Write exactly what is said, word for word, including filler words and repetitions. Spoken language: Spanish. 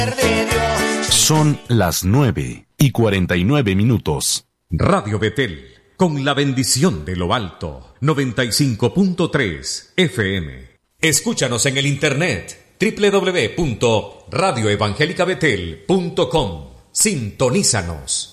Son las nueve y cuarenta y nueve minutos. Radio Betel, con la bendición de lo alto, noventa y cinco punto tres F M. Escúchanos en el internet doble u doble u doble u punto radio evangélica betel punto com. Sintonízanos.